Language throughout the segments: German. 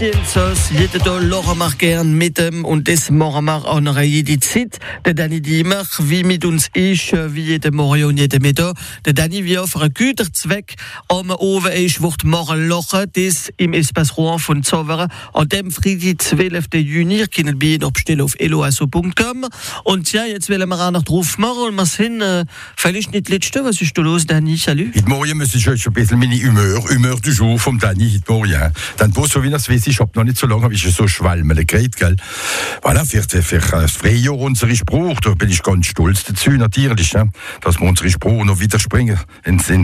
Sos, jede da Laura mach gern mit dem und das machen wir auch noch jede Zeit. Der Danny Diemer, wie mit uns ist, wie jede Morgen und jede Mittag. Der Danny, wie auf einen Güterzweck am Oven ist, wird morgen lachen, das im Espace Rouen von Zovere. An dem Freitag, 12. Juni, können wir ihn abstellen auf eloasso.com. Und ja, jetzt wollen wir auch noch drauf machen und wir sind, vielleicht nicht letzte. Was ist da los, Danny? Salut. Heute Morgen muss ich euch ein bisschen meine Humeur du Jour vom Danny heute Morgen. Dann, so wie das weiß, ich hab noch nicht so lange, habe ich so schwalmele geredet, gell. Voilà, für das Frühjahr unsere Spruch, da bin ich ganz stolz dazu, natürlich, ne? Dass wir unsere Spruch noch wieder springen, in die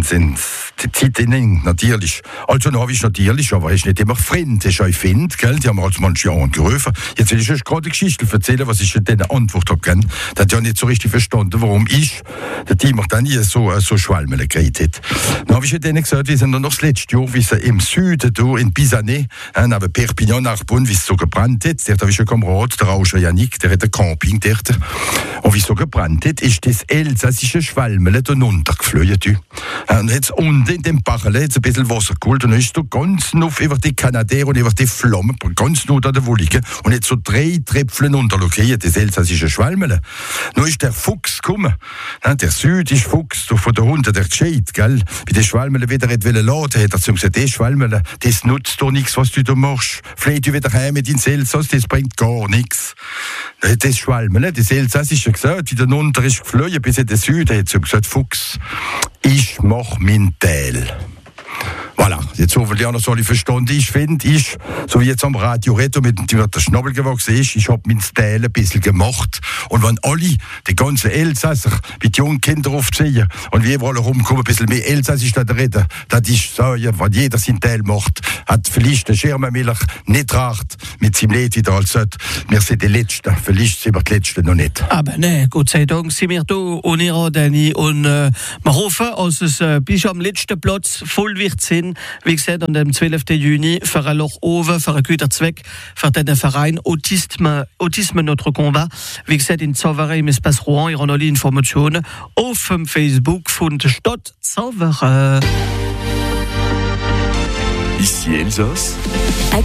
Zeit hinein, natürlich. Also, noch habe ich natürlich, aber ich nicht immer Freund, ich euch finde, gell, die haben also manche Jahre angerufen. Jetzt will ich euch gerade eine Geschichte erzählen, was ich denen Antwort habe, gell. Da hat ja nicht so richtig verstanden, warum ich, der Team auch dann hier so schwalmele geredet hat. Dann habe ich denen gesagt, wir sind noch das letzte Jahr, wie sie im Süden, da in Pisanet, aber Perpignan nach Bonn, wie es so gebrannt hat, dort habe ich einen Kamerad, der Rauscher Yannick, der hat ein Camping dort. Und wie es so gebrannt hat, ist das elsässische Schwalmele da runtergeflogen. Und jetzt unten in dem Bachel hat es ein bisschen Wasser geholt und dann ist da ganz nuff über die Kanadier und über die Flammen, ganz nuff an der Wollige. Und jetzt so 3 Tröpfchen runterlokriert, das elsässische Schwalmele. Nun ist der Fuchs gekommen, der südische Fuchs, von der Hund, der gescheit, gell? Wie der Schwalmele wieder laden wollte, hat er zu gesagt, das Schwalmele, das nutzt doch nichts, was du da machst. Vielleicht du wieder heim mit ins Elsass, das bringt gar nichts. Das Schwalmele, das Elsass ist ja gesagt, wie der unter ist geflogen bis in den Süden, hat so gesagt, Fuchs, ich mach mein Teil. Voilà, jetzt hoffentlich auch noch so alle verstanden. Ich finde, so wie jetzt am Radio Reto mit dem der Schnabel gewachsen ist, ich hab mein Style ein bisschen gemacht. Und wenn alle, die ganzen Elsasser, mit jungen Kindern aufziehen und wir überall rumkommen, ein bisschen mehr Elsassisch da reden, das ist so, ja, wenn jeder seinen Teil macht, hat vielleicht der Schirmenmilch nicht recht mit seinem Lied wieder als sagt, wir sind die Letzten, vielleicht sind wir die Letzten noch nicht. Aber ne, Gott sei Dank sind wir da und ihr, Danny, und wir hoffen, dass es bis am letzten Platz voll wird sein. Wie gesagt, an dem 12. Juni für ein Loch oben, für einen guten Zweck, für den Verein Autisme Notre Combat. Wie gesagt, in Zovere im Espace Rouen, ihr habt alle Informationen auf dem Facebook von der Stadt Zovere. Ici Elsass.